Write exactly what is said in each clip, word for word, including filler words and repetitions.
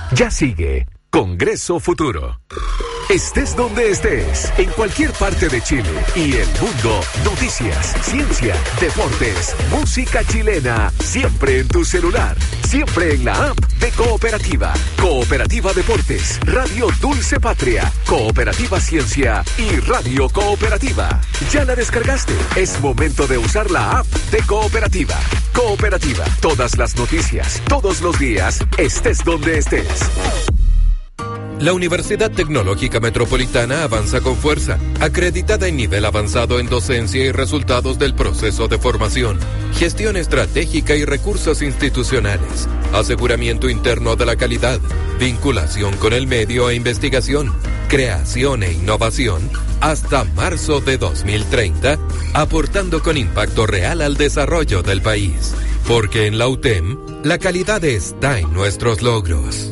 Ya sigue Congreso Futuro. Estés donde estés, en cualquier parte de Chile y el mundo, noticias, ciencia, deportes, música chilena, siempre en tu celular, siempre en la app de Cooperativa. Cooperativa Deportes, Radio Dulce Patria, Cooperativa Ciencia y Radio Cooperativa. ¿Ya la descargaste? Es momento de usar la app de Cooperativa. Cooperativa, todas las noticias, todos los días, estés donde estés. La Universidad Tecnológica Metropolitana avanza con fuerza, acreditada en nivel avanzado en docencia y resultados del proceso de formación, gestión estratégica y recursos institucionales, aseguramiento interno de la calidad, vinculación con el medio e investigación, creación e innovación, hasta marzo de dos mil treinta, aportando con impacto real al desarrollo del país. Porque en la U T E M, la calidad está en nuestros logros.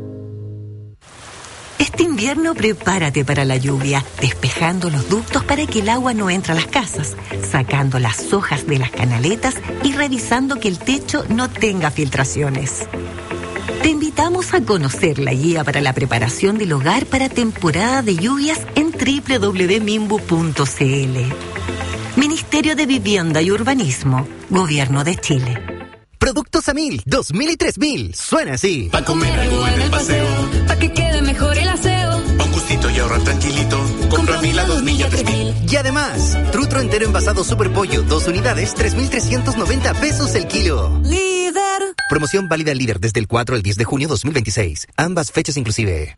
Este invierno prepárate para la lluvia, despejando los ductos para que el agua no entre a las casas, sacando las hojas de las canaletas y revisando que el techo no tenga filtraciones. Te invitamos a conocer la guía para la preparación del hogar para temporada de lluvias en doble u doble u doble u punto mimbu punto c l. Ministerio de Vivienda y Urbanismo, Gobierno de Chile. Productos a mil, dos mil y tres mil. Suena así. Pa' comer algo en el paseo, pa' que quede mejor el aseo. Pa' un gustito y ahorrar tranquilito. Compra mil a dos mil y a tres mil. Y además, trutro entero envasado Super Pollo, dos unidades, tres mil trescientos noventa pesos el kilo. Líder. Promoción válida al líder desde el cuatro al diez de junio dos mil veintiséis. Ambas fechas inclusive.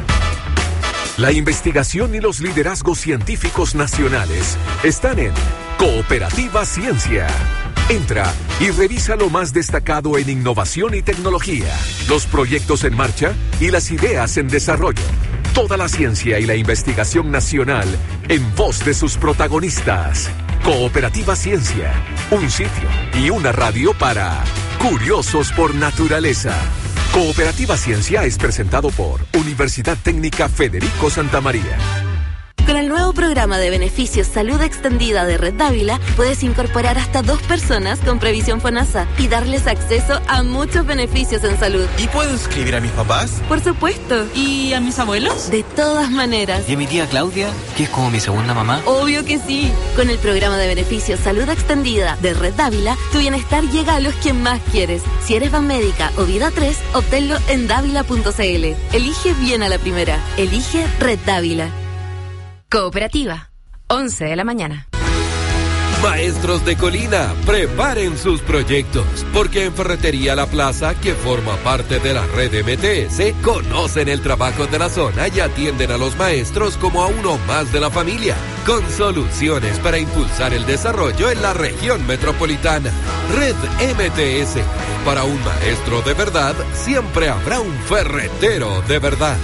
La investigación y los liderazgos científicos nacionales están en Cooperativa Ciencia. Entra y revisa lo más destacado en innovación y tecnología, los proyectos en marcha y las ideas en desarrollo. Toda la ciencia y la investigación nacional en voz de sus protagonistas. Cooperativa Ciencia, un sitio y una radio para curiosos por naturaleza. Cooperativa Ciencia es presentado por Universidad Técnica Federico Santa María. Con el nuevo programa de beneficios Salud Extendida de Red Dávila, puedes incorporar hasta dos personas con previsión FONASA y darles acceso a muchos beneficios en salud. ¿Y puedo inscribir a mis papás? Por supuesto. ¿Y a mis abuelos? De todas maneras. ¿Y a mi tía Claudia, que es como mi segunda mamá? Obvio que sí. Con el programa de beneficios Salud Extendida de Red Dávila, tu bienestar llega a los que más quieres. Si eres Banmédica o Vida tres, obténlo en dávila punto c l. Elige bien a la primera. Elige Red Dávila. Cooperativa, once de la mañana. Maestros de Colina, preparen sus proyectos, porque en Ferretería La Plaza, que forma parte de la red M T S, conocen el trabajo de la zona y atienden a los maestros como a uno más de la familia, con soluciones para impulsar el desarrollo en la región metropolitana. Red M T S, para un maestro de verdad, siempre habrá un ferretero de verdad.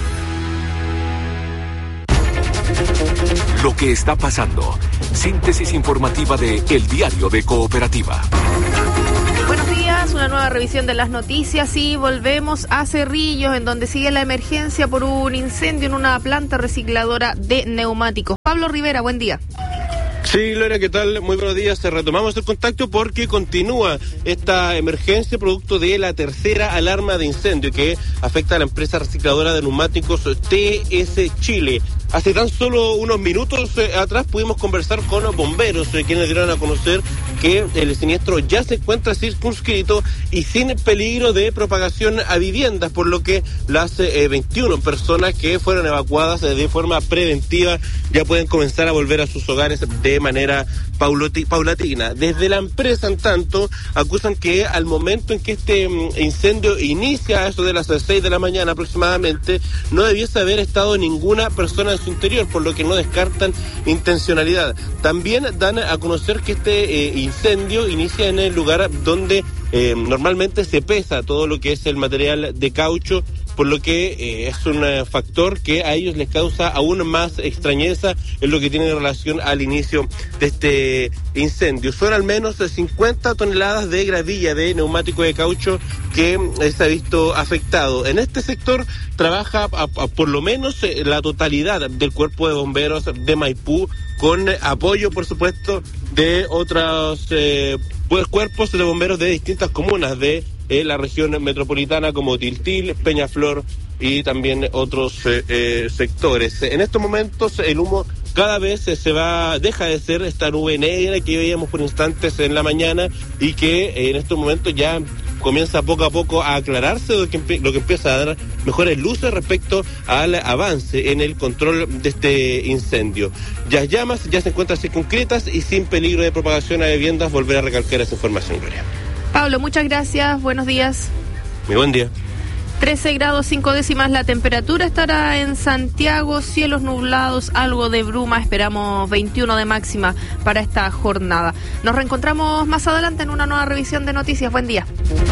Lo que está pasando. Síntesis informativa de El Diario de Cooperativa. Buenos días, una nueva revisión de las noticias y volvemos a Cerrillos, en donde sigue la emergencia por un incendio en una planta recicladora de neumáticos. Pablo Rivera, buen día. Sí, Gloria, ¿qué tal? Muy buenos días. Retomamos el contacto porque continúa esta emergencia producto de la tercera alarma de incendio que afecta a la empresa recicladora de neumáticos T S Chile. Hace tan solo unos minutos eh, atrás pudimos conversar con los bomberos, eh, quienes dieron a conocer que el siniestro ya se encuentra circunscrito y sin peligro de propagación a viviendas, por lo que las eh, veintiuna personas que fueron evacuadas eh, de forma preventiva ya pueden comenzar a volver a sus hogares de manera paulati- paulatina. Desde la empresa, en tanto, acusan que al momento en que este um, incendio inicia, a eso de las seis de la mañana aproximadamente, no debiese haber estado ninguna persona en su interior, por lo que no descartan intencionalidad. También dan a conocer que este eh, incendio inicia en el lugar donde eh, normalmente se pesa todo lo que es el material de caucho, por lo que eh, es un eh, factor que a ellos les causa aún más extrañeza en lo que tiene relación al inicio de este incendio. Son al menos cincuenta toneladas de gravilla de neumático de caucho que eh, se ha visto afectado. En este sector trabaja a, a, por lo menos eh, la totalidad del cuerpo de bomberos de Maipú, con eh, apoyo, por supuesto, de otros eh, pues, cuerpos de bomberos de distintas comunas de en la región metropolitana como Tiltil, Peñaflor y también otros eh, eh, sectores. En estos momentos el humo cada vez eh, se va, deja de ser esta nube negra que veíamos por instantes en la mañana y que eh, en estos momentos ya comienza poco a poco a aclararse, lo que, lo que empieza a dar mejores luces respecto al avance en el control de este incendio. Las llamas ya se encuentran circunscritas y sin peligro de propagación a viviendas. Volver a recalcar esa información, Gloria. Pablo, muchas gracias, buenos días. Muy buen día. trece grados cinco décimas la temperatura estará en Santiago, cielos nublados, algo de bruma, esperamos veintiuno de máxima para esta jornada. Nos reencontramos más adelante en una nueva revisión de noticias. Buen día.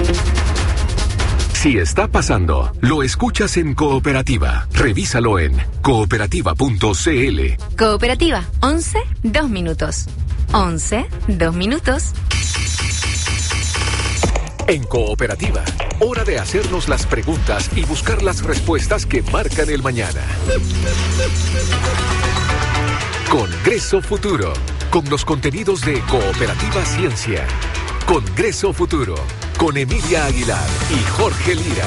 Si está pasando, lo escuchas en Cooperativa. Revísalo en cooperativa punto c l. Cooperativa, once, dos minutos. once, dos minutos. En Cooperativa, hora de hacernos las preguntas y buscar las respuestas que marcan el mañana. Congreso Futuro, con los contenidos de Cooperativa Ciencia. Congreso Futuro, con Emilia Aguilar y Jorge Lira.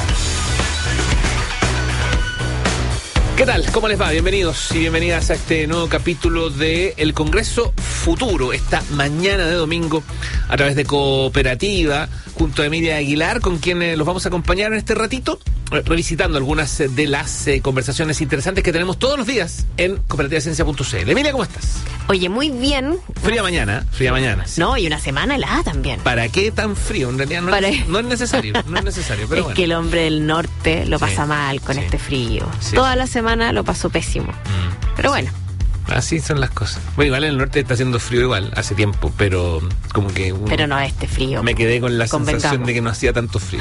¿Qué tal? ¿Cómo les va? Bienvenidos y bienvenidas a este nuevo capítulo de El Congreso Futuro, esta mañana de domingo a través de Cooperativa, junto a Emilia Aguilar, con quien eh, los vamos a acompañar en este ratito, eh, revisitando algunas eh, de las eh, conversaciones interesantes que tenemos todos los días en cooperativa ciencia punto c l. Emilia, ¿cómo estás? Oye, muy bien. Fría mañana, fría mañana. Sí. No, y una semana helada también. ¿Para qué tan frío? En realidad no, Para... es, no es necesario, no es necesario, pero es bueno. que el hombre del norte lo Sí, pasa mal con sí, este frío. sí. Toda la semana lo pasó pésimo. Mm, pero bueno. Así son las cosas. Bueno, igual en el norte está haciendo frío igual, hace tiempo, pero como que... Un... Pero no este frío. Me quedé con la Convengamos. sensación de que no hacía tanto frío.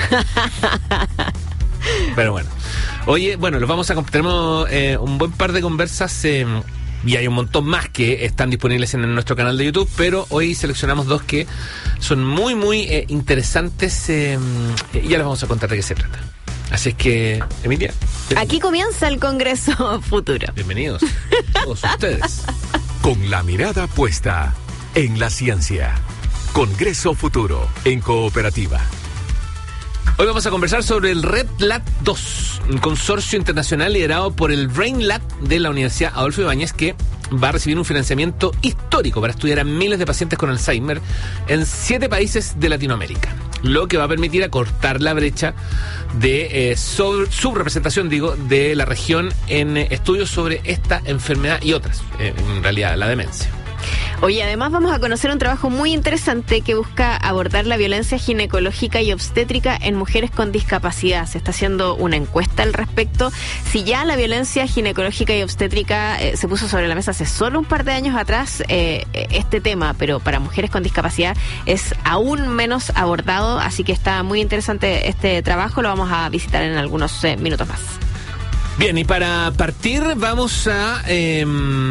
Pero bueno. Oye, bueno, los vamos a... Tenemos eh, un buen par de conversas... Eh, y hay un montón más que están disponibles en nuestro canal de YouTube, pero hoy seleccionamos dos que son muy, muy eh, interesantes eh, y ya les vamos a contar de qué se trata. Así es que, Emilia. Aquí comienza el Congreso Futuro. Bienvenidos todos ustedes. Con la mirada puesta en la ciencia. Congreso Futuro en Cooperativa. Hoy vamos a conversar sobre el Red Lat dos, un consorcio internacional liderado por el BrainLab de la Universidad Adolfo Ibáñez, que va a recibir un financiamiento histórico para estudiar a miles de pacientes con Alzheimer en siete países de Latinoamérica, lo que va a permitir acortar la brecha de eh, sobre, subrepresentación, digo, de la región en eh, estudios sobre esta enfermedad y otras, eh, en realidad la demencia. Oye, además vamos a conocer un trabajo muy interesante que busca abordar la violencia ginecológica y obstétrica en mujeres con discapacidad. Se está haciendo una encuesta al respecto. Si ya la violencia ginecológica y obstétrica eh, se puso sobre la mesa hace solo un par de años atrás, eh, este tema, pero para mujeres con discapacidad es aún menos abordado, así que está muy interesante este trabajo. Lo vamos a visitar en algunos eh, minutos más. Bien, y para partir vamos a... Eh,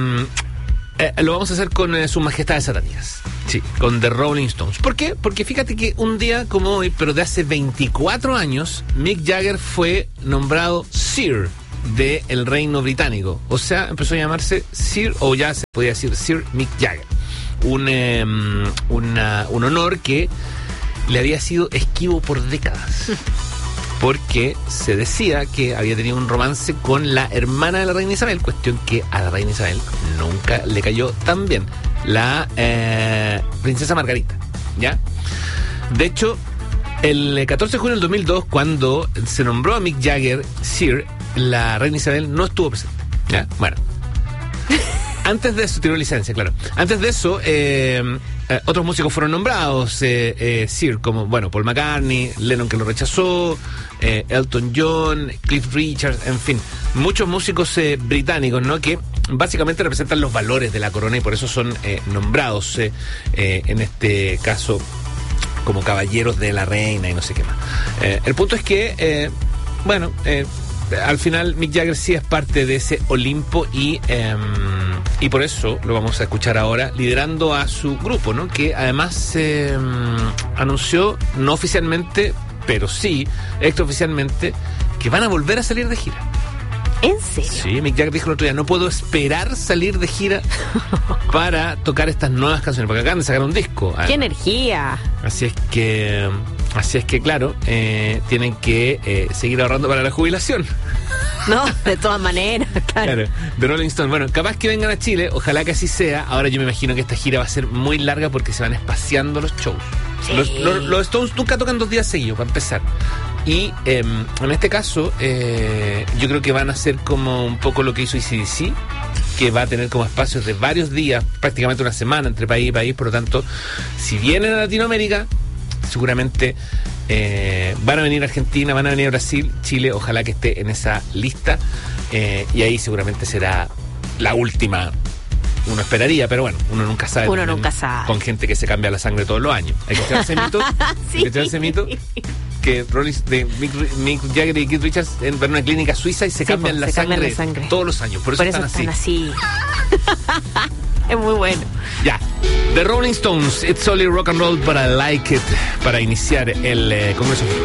Eh, lo vamos a hacer con eh, sus majestades satánicas. Sí, con The Rolling Stones. ¿Por qué? Porque fíjate que un día como hoy, pero de hace veinticuatro años, Mick Jagger fue nombrado Sir del Reino Británico. O sea, empezó a llamarse Sir, o ya se podía decir Sir Mick Jagger. Un, eh, una, un honor que le había sido esquivo por décadas. Porque se decía que había tenido un romance con la hermana de la reina Isabel, cuestión que a la reina Isabel nunca le cayó tan bien, la eh, princesa Margarita, ¿ya? De hecho, el catorce de junio del dos mil dos, cuando se nombró a Mick Jagger Sir, la reina Isabel no estuvo presente, ¿ya? Bueno. Antes de eso, tiró licencia, claro. Antes de eso, eh, eh, otros músicos fueron nombrados, eh, eh, Sir, como, bueno, Paul McCartney, Lennon, que lo rechazó, eh, Elton John, Cliff Richard, en fin, muchos músicos eh, británicos, ¿no?, que básicamente representan los valores de la corona y por eso son eh, nombrados, eh, eh, en este caso, como caballeros de la reina y no sé qué más. Eh, el punto es que, eh, bueno, eh, al final Mick Jagger sí es parte de ese Olimpo y eh, y por eso lo vamos a escuchar ahora liderando a su grupo, ¿no? Que además eh, anunció, no oficialmente, pero sí extraoficialmente, que van a volver a salir de gira. ¿En serio? Sí, Mick Jagger dijo el otro día, no puedo esperar salir de gira para tocar estas nuevas canciones, porque acaban de sacar un disco. ¡Qué energía! Así es que Así es que, claro, eh, tienen que eh, seguir ahorrando para la jubilación. No, de todas maneras, claro. Claro, de Rolling Stone. Bueno, capaz que vengan a Chile, ojalá que así sea. Ahora yo me imagino que esta gira va a ser muy larga porque se van espaciando los shows. Sí. Los, los, los Stones nunca tocan dos días seguidos, para empezar. Y eh, en este caso, eh, yo creo que van a hacer como un poco lo que hizo A C D C, que va a tener como espacios de varios días, prácticamente una semana entre país y país. Por lo tanto, si vienen a Latinoamérica, seguramente eh, van a venir a Argentina, van a venir a Brasil, Chile, ojalá que esté en esa lista, eh, y ahí seguramente será la última, uno esperaría, pero bueno, uno nunca sabe. Uno nunca sabe. Con gente que se cambia la sangre todos los años. Hay que echar ese mito, Sí. hay que echar ese mito que Rolling, de Mick, Mick Jagger y Keith Richards van a una clínica suiza y se, Sí, cambian, pues, la se sangre cambian la sangre todos los años, por eso, Por eso están, están así. así. Es muy bueno. Ya, The Rolling Stones, It's Only Rock and Roll, but I Like It, para iniciar el eh, Congreso